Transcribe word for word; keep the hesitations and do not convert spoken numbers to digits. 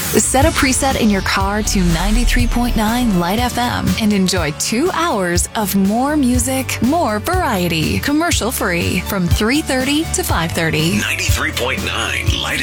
Set a preset in your car to ninety-three point nine Light F M and enjoy two hours of more music, more variety, commercial free from three thirty to five thirty. ninety-three point nine Light